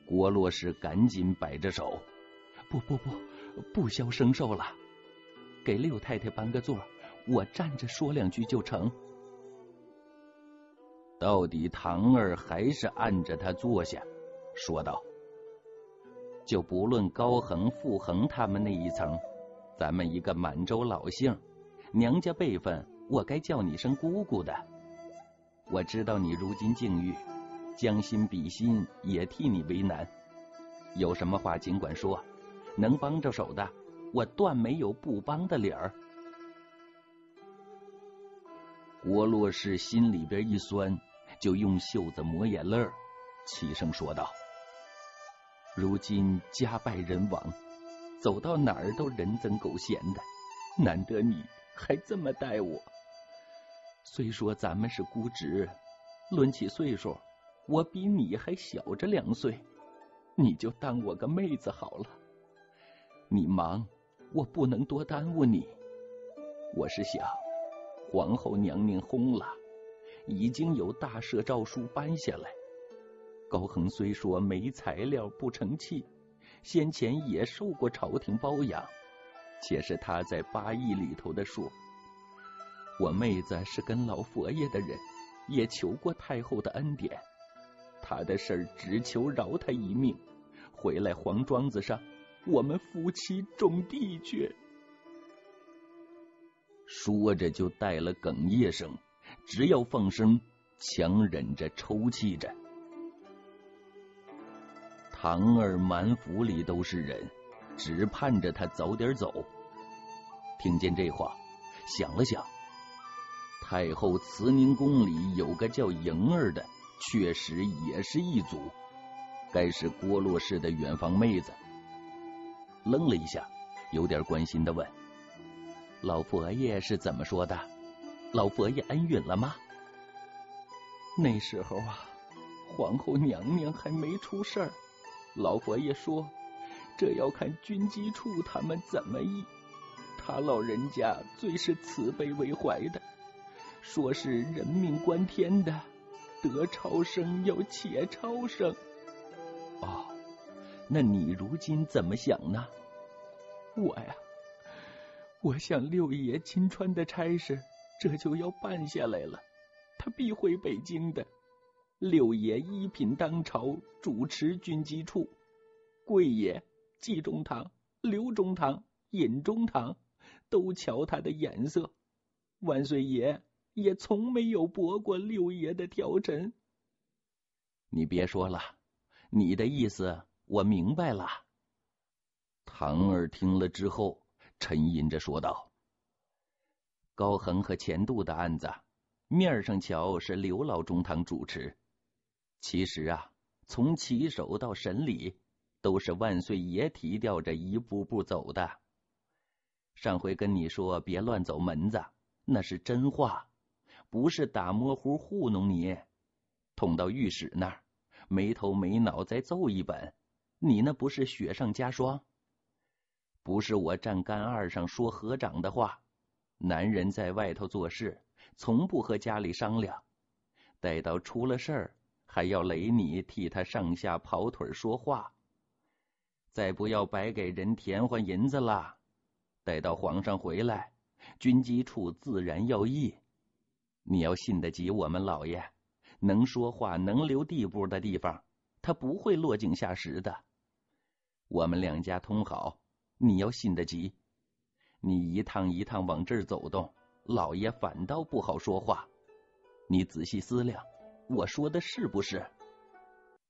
郭洛士赶紧摆着手：“不消生受了，给六太太搬个座，我站着说两句就成。”到底唐儿还是按着他坐下，说道：“就不论高恒、傅恒他们那一层，咱们一个满洲老姓，娘家辈分，我该叫你声姑姑的。我知道你如今境遇，将心比心，也替你为难。有什么话尽管说，能帮着手的，我断没有不帮的理儿。”郭洛士心里边一酸，就用袖子抹眼泪，齐声说道：“如今家败人亡，走到哪儿都人憎狗嫌的，难得你还这么待我。虽说咱们是姑侄，论起岁数，我比你还小着2岁，你就当我个妹子好了。你忙，我不能多耽误你。我是想，皇后娘娘薨了，已经有大赦诏书颁下来。高恒虽说没材料不成器，先前也受过朝廷包养，且是他在8亿里头的数。我妹子是跟老佛爷的人，也求过太后的恩典，他的事儿只求饶他一命，回来黄庄子上，我们夫妻种地去。”说着就带了哽咽声，只要放声，强忍着抽泣着。唐儿满府里都是人，只盼着他早点走。听见这话，想了想，太后慈宁宫里有个叫莹儿的，确实也是一族，该是郭洛士的远房妹子。愣了一下，有点关心地问：“老佛爷是怎么说的？老佛爷恩允了吗？”那时候啊，皇后娘娘还没出事儿，老佛爷说这要看军机处他们怎么议。他老人家最是慈悲为怀的，说是人命关天的，得超生要且超生。哦，那你如今怎么想呢？我呀，我想六爷金川的差事这就要办下来了，他必回北京的。六爷一品当朝，主持军机处，贵爷季中堂、刘中堂、尹中堂都瞧他的眼色，万岁爷也从没有驳过六爷的条陈。你别说了，你的意思我明白了。唐儿听了之后，沉吟着说道：“高恒和钱度的案子，面上瞧是刘老中堂主持，其实啊，从起手到审理，都是万岁爷提调着一步步走的。上回跟你说别乱走门子，那是真话，不是打模糊糊弄你。捅到御史那儿，没头没脑再奏一本，你那不是雪上加霜？不是我站杆二上说合掌的话，男人在外头做事，从不和家里商量，待到出了事儿，还要雷你替他上下跑腿说话。再不要白给人填换银子了，待到皇上回来，军机处自然要议。你要信得及我们老爷，能说话能留地步的地方，他不会落井下石的。我们两家通好，你要信得及。你一趟一趟往这儿走动，老爷反倒不好说话。你仔细思量，我说的是不是？